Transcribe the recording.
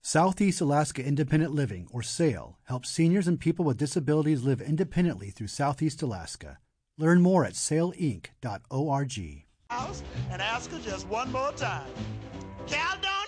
Southeast Alaska Independent Living, or SAIL, helps seniors and people with disabilities live independently through Southeast Alaska. Learn more at sailinc.org. And ask her just one more time. Cal